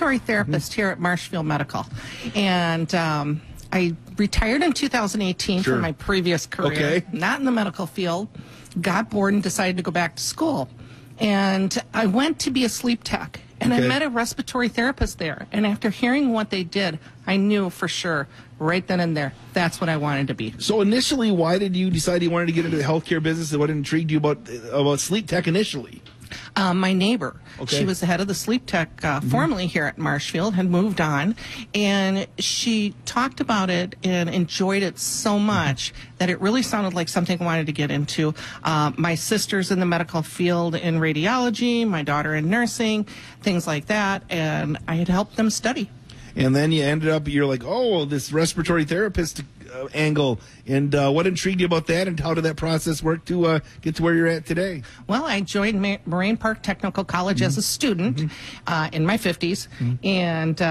respiratory therapist here at Marshfield Medical, and I retired in 2018 Sure. from my previous career, Okay. not in the medical field, got bored and decided to go back to school. And I went to be a sleep tech, and Okay. I met a respiratory therapist there. And after hearing what they did, I knew for sure, right then and there, that's what I wanted to be. So initially, why did you decide you wanted to get into the healthcare business? And what intrigued you about sleep tech initially? My neighbor, Okay. she was the head of the sleep tech formerly here at Marshfield, had moved on, and she talked about it and enjoyed it so much that it really sounded like something I wanted to get into. My sister's in the medical field in radiology, my daughter in nursing, things like that, and I had helped them study. And then you ended up, you're like, oh, this respiratory therapist angle. And what intrigued you about that, and how did that process work to get to where you're at today? Well, I joined Moraine Park Technical College as a student in my 50s, and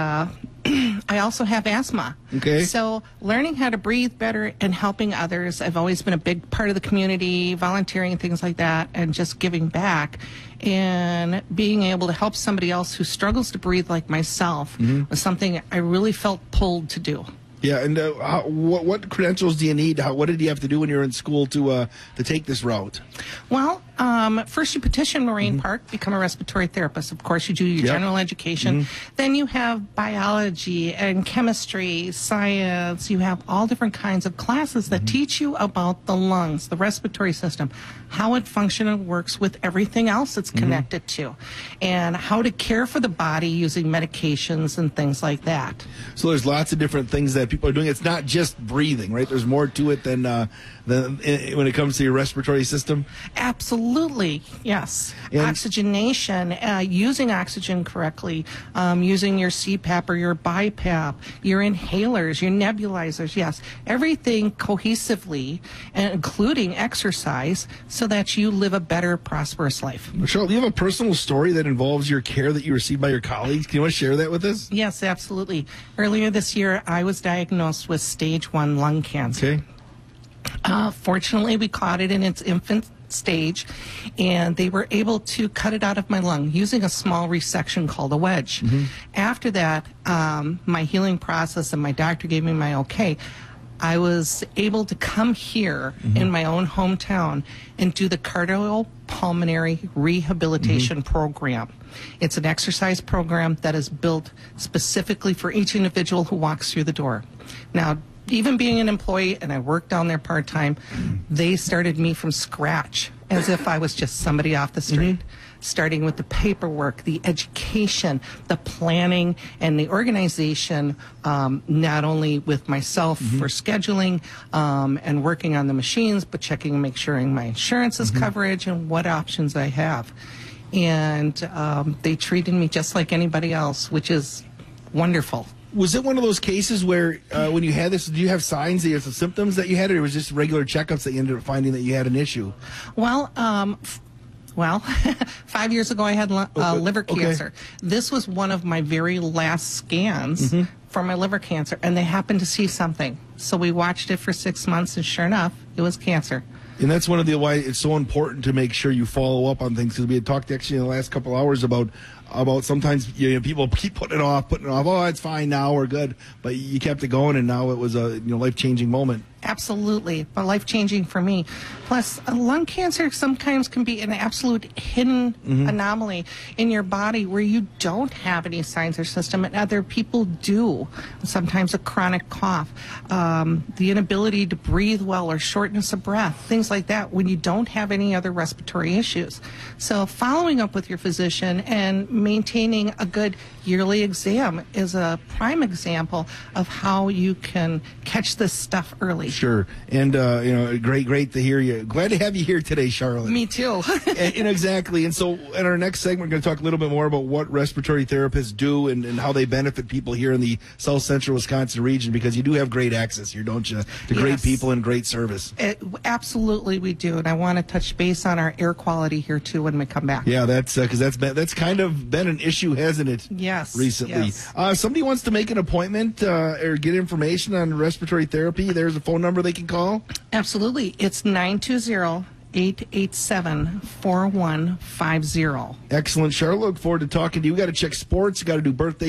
I also have asthma. Okay. So learning how to breathe better and helping others, I've always been a big part of the community, volunteering and things like that, and just giving back. And being able to help somebody else who struggles to breathe like myself was something I really felt pulled to do. Yeah, and what credentials do you need? What did you have to do when you were in school to take this route? Well, first you petition Moraine Park, become a respiratory therapist. Of course, you do your Yep. general education. Then you have biology and chemistry, science. You have all different kinds of classes that teach you about the lungs, the respiratory system, how it functions and works with everything else it's connected to, and how to care for the body using medications and things like that. So there's lots of different things that people are doing. It's not just breathing, right? There's more to it than when it comes to your respiratory system. Absolutely, yes. And- Oxygenation, using oxygen correctly, using your CPAP or your BiPAP, your inhalers, your nebulizers, yes. Everything cohesively, including exercise, so that you live a better, prosperous life. Charlotte, do you have a personal story that involves your care that you received by your colleagues? Can you want to share that with us? Yes, absolutely. Earlier this year, I was diagnosed with stage 1 lung cancer. Okay. Fortunately, we caught it in its infant stage, and they were able to cut it out of my lung using a small resection called a wedge. After that, my healing process and my doctor gave me my okay. I was able to come here in my own hometown and do the cardiopulmonary rehabilitation program. It's an exercise program that is built specifically for each individual who walks through the door. Now, even being an employee, and I worked down there part-time, they started me from scratch as if I was just somebody off the street. Starting with the paperwork, the education, the planning, and the organization, not only with myself for scheduling and working on the machines, but checking and make sure my insurance is coverage and what options I have. And they treated me just like anybody else, which is wonderful. Was it one of those cases where when you had this, did you have signs, you have some symptoms that you had, or it was just regular checkups that you ended up finding that you had an issue? Well, 5 years ago I had liver cancer. This was one of my very last scans for my liver cancer, and they happened to see something. So we watched it for 6 months, and sure enough, it was cancer. And that's one of the why it's so important to make sure you follow up on things, because we had talked actually in the last couple hours about sometimes people keep putting it off. Oh, it's fine now, we're good, but you kept it going, and now it was a life-changing moment. Absolutely, but life-changing for me. Plus, lung cancer sometimes can be an absolute hidden anomaly in your body where you don't have any signs or symptom, and other people do. Sometimes a chronic cough, the inability to breathe well or shortness of breath, things like that when you don't have any other respiratory issues. So following up with your physician and maintaining a good yearly exam is a prime example of how you can catch this stuff early. Sure, and great to hear you. Glad to have you here today, Charlotte. Me too. and exactly. And so, in our next segment, we're going to talk a little bit more about what respiratory therapists do and how they benefit people here in the South Central Wisconsin region, because you do have great access here, don't you? To great Yes. people and great service. Absolutely, we do, and I want to touch base on our air quality here too when we come back. Yeah, that's because that's kind of been an issue, hasn't it? Yes. Recently, yes. Somebody wants to make an appointment or get information on respiratory therapy. There's a phone number they can call. Absolutely, it's 920-887-4150. Excellent, Charlotte. Look forward to talking to you. We got to check sports. You got to do birthday